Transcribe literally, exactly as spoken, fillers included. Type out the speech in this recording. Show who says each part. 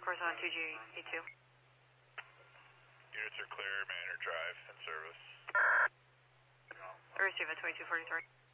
Speaker 1: Course on two G E two.
Speaker 2: Units are clear, Manor Drive in service.
Speaker 1: Receive at twenty-two forty-three.